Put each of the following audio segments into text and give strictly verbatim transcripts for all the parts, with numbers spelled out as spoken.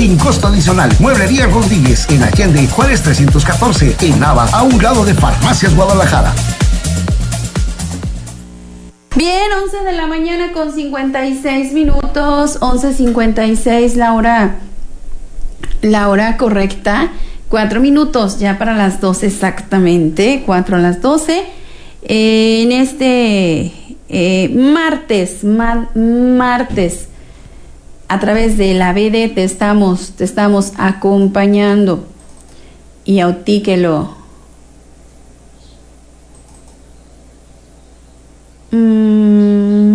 sin costo adicional. Mueblería Rodríguez en Allende, Juárez trescientos catorce, en Nava, a un lado de Farmacias Guadalajara. Bien, once de la mañana con cincuenta y seis minutos, once cincuenta y seis, la hora, la hora correcta, cuatro minutos ya para las doce exactamente, cuatro a las doce, eh, en este eh, martes, mar, martes, a través de la B D te estamos, te estamos acompañando, y a ti que lo Mm.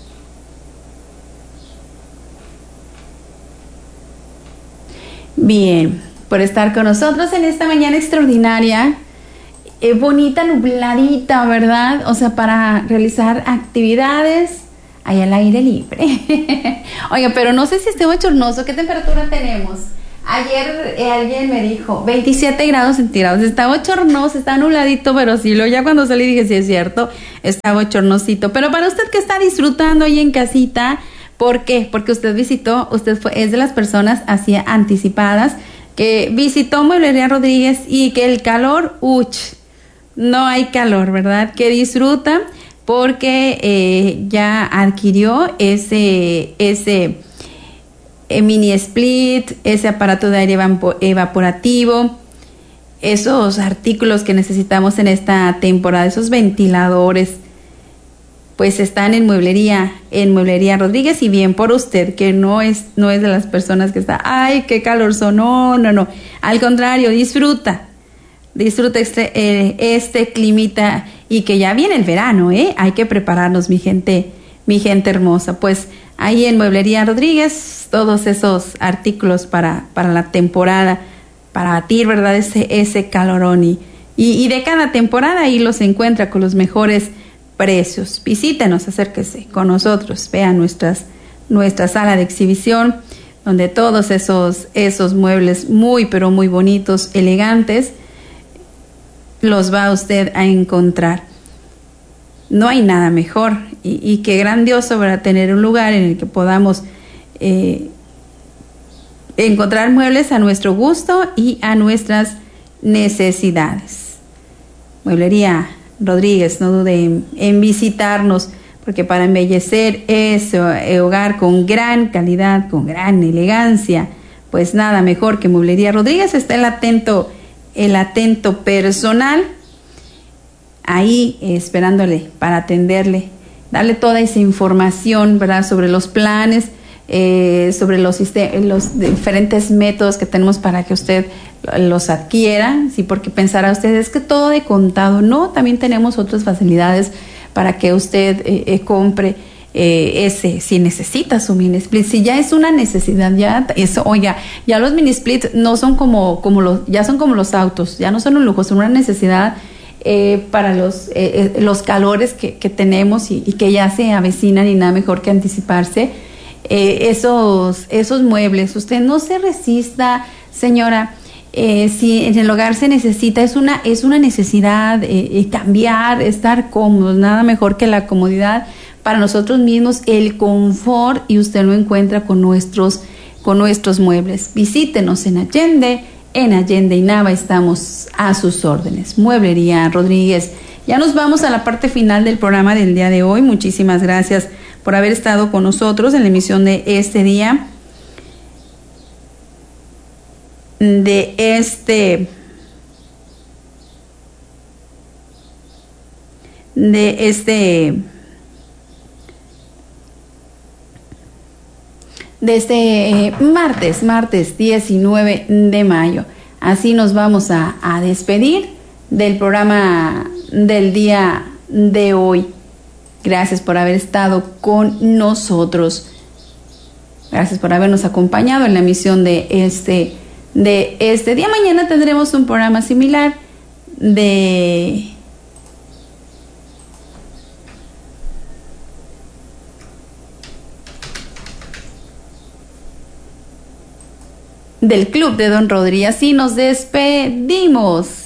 Bien, por estar con nosotros en esta mañana extraordinaria, eh, bonita, nubladita, ¿verdad? O sea, para realizar actividades ahí al aire libre. Oiga, pero no sé si esté bochornoso. ¿Qué temperatura tenemos? Ayer eh, alguien me dijo veintisiete grados centígrados, está bochornoso, está nubladito, pero sí, lo ya cuando salí dije, sí es cierto, está bochornosito. Pero para usted que está disfrutando ahí en casita, ¿por qué? Porque usted visitó, usted fue, es de las personas así anticipadas, que visitó Mueblería Rodríguez y que el calor, uch, no hay calor, ¿verdad? Que disfruta porque eh, ya adquirió ese, ese... mini split, ese aparato de aire evaporativo, esos artículos que necesitamos en esta temporada, esos ventiladores, pues están en Mueblería, en Mueblería Rodríguez. Y bien por usted que no es, no es de las personas que está, ay, qué calor son, no, no, no, al contrario, disfruta, disfruta este, eh, este climita, y que ya viene el verano, eh, hay que prepararnos, mi gente, mi gente hermosa, pues ahí en Mueblería Rodríguez, todos esos artículos para, para la temporada, para batir, ¿verdad? Ese, ese calorón. Y, y, y de cada temporada ahí los encuentra con los mejores precios. Visítenos, acérquese con nosotros, vean nuestras, nuestra sala de exhibición, donde todos esos, esos muebles muy, pero muy bonitos, elegantes, los va usted a encontrar. No hay nada mejor y, y qué grandioso para tener un lugar en el que podamos eh, encontrar muebles a nuestro gusto y a nuestras necesidades. Mueblería Rodríguez, no dude en, en visitarnos, porque para embellecer ese hogar con gran calidad, con gran elegancia, pues nada mejor que Mueblería Rodríguez. Está el atento, el atento personal ahí eh, esperándole para atenderle, darle toda esa información, ¿verdad?, sobre los planes, eh, sobre los, los diferentes métodos que tenemos para que usted los adquiera. Sí, porque pensará usted, es que todo de contado. No, también tenemos otras facilidades para que usted eh, eh, compre eh, ese, si necesita su mini split, si ya es una necesidad, ya eso, oiga, ya los mini splits no son como, como los, ya son como los autos, ya no son un lujo, son una necesidad. Eh, para los, eh, los calores que, que tenemos y, y que ya se avecinan, y nada mejor que anticiparse. Eh, esos, esos muebles, usted no se resista, señora, eh, si en el hogar se necesita, es una, es una necesidad, eh, cambiar, estar cómodos, nada mejor que la comodidad para nosotros mismos, el confort, y usted lo encuentra con nuestros, con nuestros muebles. Visítenos en Allende. En Allende y Nava estamos a sus órdenes. Mueblería Rodríguez. Ya nos vamos a la parte final del programa del día de hoy. Muchísimas gracias por haber estado con nosotros en la emisión de este día. De este... De este... de este eh, martes, martes diecinueve de mayo. Así nos vamos a, a despedir del programa del día de hoy. Gracias por haber estado con nosotros. Gracias por habernos acompañado en la emisión de este, de este día. Mañana tendremos un programa similar de... del Club de Don Rodríguez. Y nos despedimos.